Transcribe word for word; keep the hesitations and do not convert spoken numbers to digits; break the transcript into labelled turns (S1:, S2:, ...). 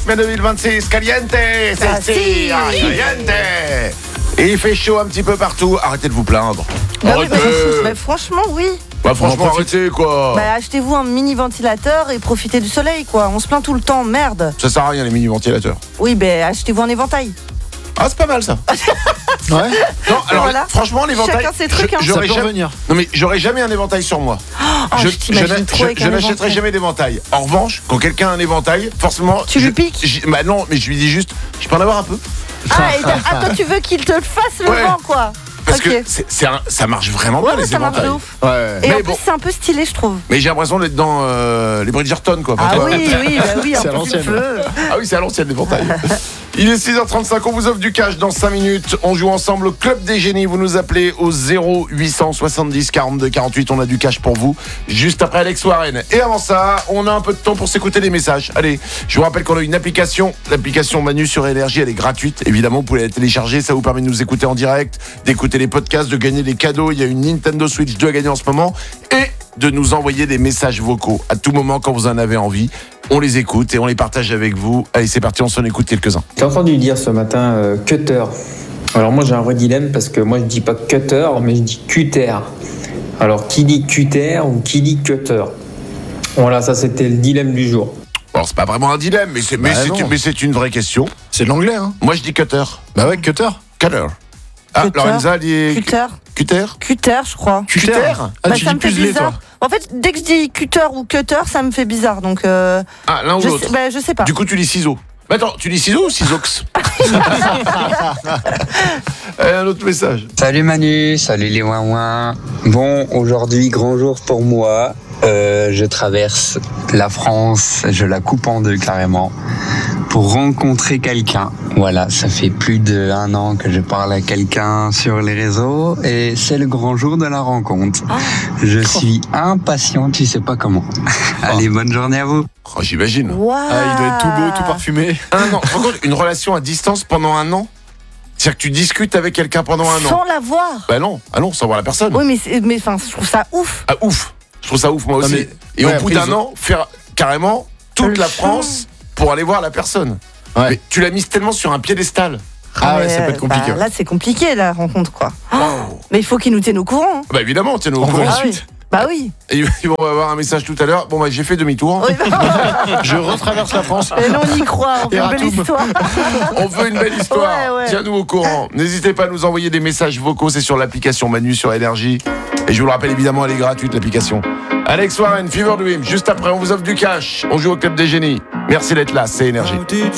S1: mai deux mille vingt-six. Caliente, c'est
S2: Ah,
S1: si,
S2: si.
S1: ah, caliente. Et il fait chaud un petit peu partout. Arrêtez de vous plaindre.
S2: Bah oui,
S1: Arrêtez.
S2: bah, bah, franchement, oui.
S1: Bah, franchement, arrêtez quoi.
S2: Bah, achetez-vous un mini ventilateur et profitez du soleil, quoi. On se plaint tout le temps, merde.
S1: Ça sert à rien les mini ventilateurs.
S2: Oui, bah, achetez-vous un éventail.
S1: Ah, c'est pas mal ça.
S3: Ouais.
S1: Non, alors
S2: Voilà.
S1: franchement, l'éventail.
S2: Chacun ses trucs,
S1: je-
S2: hein.
S3: Ça
S1: J'aurais
S3: peut
S1: jamais.
S3: revenir.
S1: Non mais j'aurais jamais un éventail sur moi.
S2: Oh, je t'imagine
S1: n'a-
S2: trop
S1: je-
S2: avec
S1: je
S2: un
S1: n'achèterai
S2: éventail.
S1: jamais d'éventail. En revanche, quand quelqu'un a un éventail, forcément.
S2: Tu
S1: je-
S2: lui piques
S1: j'y- Bah non, mais je lui dis juste, je peux en avoir un peu.
S2: Ah, et t'as- ah, toi, tu veux qu'il te le fasse le
S1: Ouais.
S2: vent, quoi.
S1: Parce
S2: Ok.
S1: que c'est, c'est un- ça marche vraiment
S2: Ouais,
S1: bien
S2: mais
S1: les
S2: ça marche
S1: éventails.
S2: de ouf.
S3: Ouais.
S2: Et
S1: Mais
S2: en
S1: bon.
S2: plus, c'est un peu stylé, je trouve.
S1: Mais j'ai l'impression d'être dans euh, les Bridgerton quoi.
S2: Ah
S1: Enfin,
S2: oui, oui, bah oui, un
S3: C'est à
S2: peu
S3: l'ancienne.
S2: du feu.
S1: Ah oui, c'est à l'ancienne l'éventail. Il est six heures trente-cinq, on vous offre du cash dans cinq minutes. On joue ensemble au Club des Génies. Vous nous appelez au zéro huit cent soixante-dix quarante-deux quarante-huit. On a du cash pour vous. Juste après Alex Warren. Et avant ça, on a un peu de temps pour s'écouter les messages. Allez, je vous rappelle qu'on a une application. L'application Manu sur Énergie, elle est gratuite. Évidemment, vous pouvez la télécharger. Ça vous permet de nous écouter en direct, d'écouter les podcasts, de gagner des cadeaux. Il y a une Nintendo Switch deux à gagner en ce moment. Et de nous envoyer des messages vocaux à tout moment quand vous en avez envie. On les écoute et on les partage avec vous. Allez, c'est parti, on s'en écoute quelques-uns.
S4: J'ai entendu dire ce matin euh, cutter. Alors moi j'ai un vrai dilemme parce que moi je dis pas cutter mais je dis cutter. Alors qui dit cutter ou qui dit cutter? Voilà, ça c'était le dilemme du jour.
S1: Alors, c'est pas vraiment un dilemme, mais c'est, mais
S3: Bah
S1: c'est,
S3: non.
S1: une, mais c'est une vraie question.
S3: C'est de l'anglais, hein.
S1: Moi, je dis cutter.
S3: Bah ouais, cutter.
S1: Cutter. Ah,
S2: Cutter.
S1: Lorenza, elle dit
S2: Cutter.
S1: cutter.
S2: Cutter, je crois.
S1: Cutter.
S3: Ah,
S2: Bah,
S3: tu
S2: ça
S3: dis
S2: me fait
S3: plus les,
S2: bizarre.
S3: toi.
S2: En fait, dès que je dis cutter ou cutter, ça me fait bizarre. Donc, euh,
S1: Ah, l'un ou
S2: je,
S1: l'autre.
S2: sais, bah, je sais pas.
S1: Du coup, tu dis ciseaux. Mais attends, tu dis ciseaux ou cisox? Allez, un autre message.
S5: Salut Manu, salut les ouin-ouin. Bon, aujourd'hui, grand jour pour moi. Euh, je traverse la France, je la coupe en deux carrément, pour rencontrer quelqu'un. Voilà, ça fait plus d'un an que je parle à quelqu'un sur les réseaux et c'est le grand jour de la rencontre. Je suis impatient, tu sais pas comment. Allez, bonne journée à vous.
S1: Oh, j'imagine.
S2: Waouh.
S3: Ah, il doit être tout beau, tout parfumé.
S1: Un an. Tu te rends compte, une relation à distance pendant un an? C'est-à-dire que tu discutes avec quelqu'un pendant un an?
S2: Sans la voir.
S1: Bah non, ah non, sans voir la personne.
S2: Oui, mais, c'est- mais enfin, je trouve ça ouf.
S1: Ah, ouf. Je trouve ça ouf, moi
S3: Non,
S1: aussi.
S3: mais-
S1: Et
S3: ouais,
S1: au bout
S3: après,
S1: d'un
S3: ils ont-
S1: an, faire carrément toute
S2: Le
S1: la
S2: chemin.
S1: France pour aller voir la personne.
S3: Ouais.
S1: Mais tu l'as mise tellement sur un piédestal.
S3: Ah ouais,
S2: Mais,
S3: ça peut être compliqué.
S2: bah,
S3: ouais.
S2: là, c'est compliqué, la rencontre, quoi.
S1: Wow.
S2: Mais il faut qu'ils nous tiennent au courant. hein.
S1: Bah évidemment, tiens-nous au
S3: On va
S1: courant.
S2: Ah oui.
S3: ensuite.
S2: Bah oui.
S1: Et ils vont avoir un message tout à l'heure. Bon, bah j'ai fait demi-tour.
S2: Oui, bah,
S3: Je retraverse la France.
S2: et nous, on y croit. On
S3: Et
S2: veut une belle
S3: Ratoum.
S2: histoire.
S1: On veut une belle histoire.
S2: Ouais, ouais.
S1: Tiens-nous au courant. N'hésitez pas à nous envoyer des messages vocaux. C'est sur l'application Manu sur Énergie. Et je vous le rappelle, évidemment, elle est gratuite, l'application. Alex Warren, Fever Dream. Juste après, on vous offre du cash. On joue au Club des Génies. Merci d'être là. C'est Énergie.